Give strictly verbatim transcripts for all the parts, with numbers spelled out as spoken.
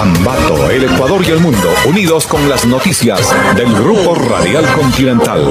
Ambato, el Ecuador y el mundo, unidos con las noticias del Grupo Radial Continental.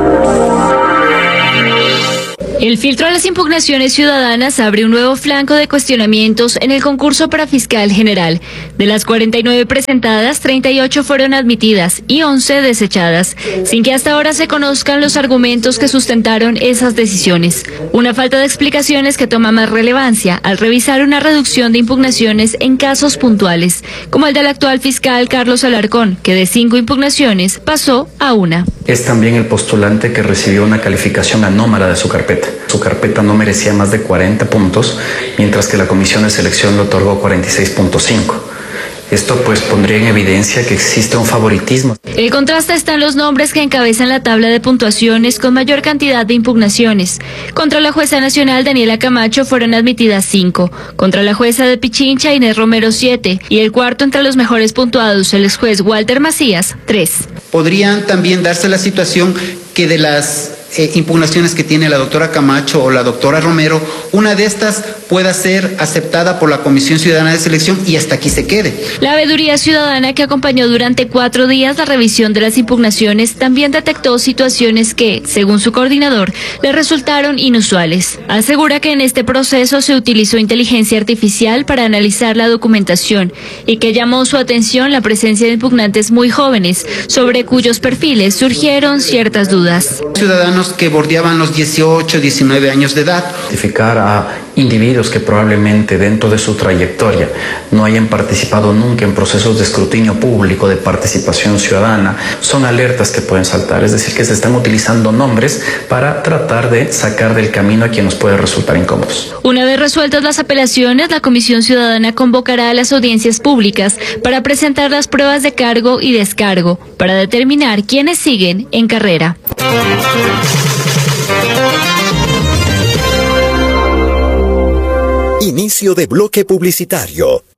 El filtro a las impugnaciones ciudadanas abre un nuevo flanco de cuestionamientos en el concurso para fiscal general. De las cuarenta y nueve presentadas, treinta y ocho fueron admitidas y once desechadas, sin que hasta ahora se conozcan los argumentos que sustentaron esas decisiones. Una falta de explicaciones que toma más relevancia al revisar una reducción de impugnaciones en casos puntuales, como el del actual fiscal Carlos Alarcón, que de cinco impugnaciones pasó a una. Es también el postulante que recibió una calificación anómala de su carpeta. Su carpeta no merecía más de cuarenta puntos, mientras que la comisión de selección le otorgó cuarenta y seis punto cinco. Esto pues pondría en evidencia que existe un favoritismo. El contraste está en los nombres que encabezan la tabla de puntuaciones con mayor cantidad de impugnaciones. Contra la jueza nacional Daniela Camacho fueron admitidas cinco, contra la jueza de Pichincha Inés Romero siete, y el cuarto entre los mejores puntuados, el exjuez Walter Macías, tres. Podrían también darse la situación que de las eh, impugnaciones que tiene la doctora Camacho o la doctora Romero, una de estas pueda ser aceptada por la Comisión Ciudadana de Selección y hasta aquí se quede. La veeduría ciudadana, que acompañó durante cuatro días la revisión de las impugnaciones, también detectó situaciones que, según su coordinador, le resultaron inusuales. Asegura que en este proceso se utilizó inteligencia artificial para analizar la documentación y que llamó su atención la presencia de impugnantes muy jóvenes, sobre cuyos perfiles surgieron ciertas dudas. Ciudadanos que bordeaban los dieciocho, diecinueve años de edad. Identificar a individuos que probablemente dentro de su trayectoria no hayan participado nunca en procesos de escrutinio público, de participación ciudadana, son alertas que pueden saltar. Es decir, que se están utilizando nombres para tratar de sacar del camino a quien nos puede resultar incómodos. Una vez resueltas las apelaciones, la Comisión Ciudadana convocará a las audiencias públicas para presentar las pruebas de cargo y descargo, para determinar quiénes siguen en carrera. Inicio de bloque publicitario.